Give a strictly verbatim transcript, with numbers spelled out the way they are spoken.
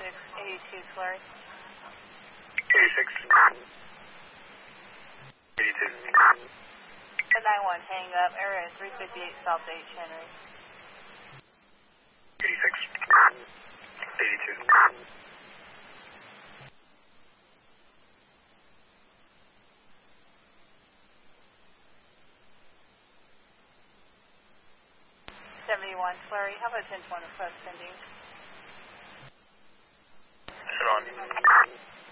six eighty-two slurry. eighty-six. eighty-two. nine one, hang up, area three fifty-eight South H, Henry. eighty-six. eighty-two. seventy-one, slurry, how about ten twenty request pending? Sit on.